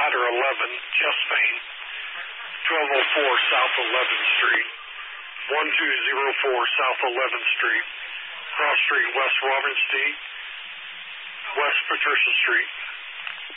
Ladder 11, Chespain, 1204 South 11th Street, 1204 South 11th Street, Cross Street, West Robin Street, West Patricia Street,